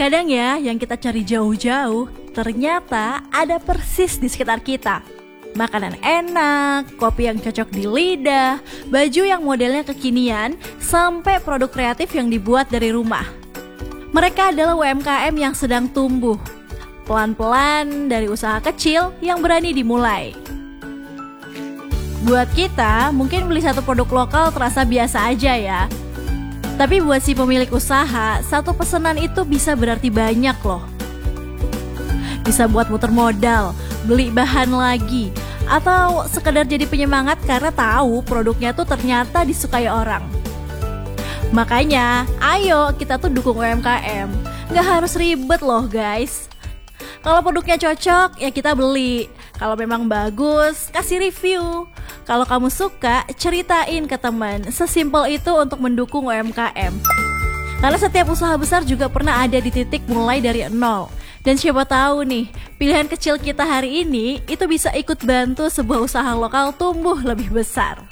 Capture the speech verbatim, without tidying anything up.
Kadang ya, yang kita cari jauh-jauh, ternyata ada persis di sekitar kita. Makanan enak, kopi yang cocok di lidah, baju yang modelnya kekinian, sampai produk kreatif yang dibuat dari rumah. Mereka adalah U M K M yang sedang tumbuh, pelan-pelan dari usaha kecil yang berani dimulai. Buat kita, mungkin beli satu produk lokal terasa biasa aja ya. Tapi buat si pemilik usaha, satu pesanan itu bisa berarti banyak loh. Bisa buat muter modal, beli bahan lagi, atau sekedar jadi penyemangat karena tahu produknya tuh ternyata disukai orang. Makanya, ayo kita tuh dukung U M K M. Gak harus ribet loh guys. Kalau produknya cocok, ya kita beli. Kalau memang bagus, kasih review. Kalau kamu suka, ceritain ke teman. Sesimpel itu untuk mendukung U M K M. Karena setiap usaha besar juga pernah ada di titik mulai dari nol. Dan siapa tahu nih, pilihan kecil kita hari ini itu bisa ikut bantu sebuah usaha lokal tumbuh lebih besar.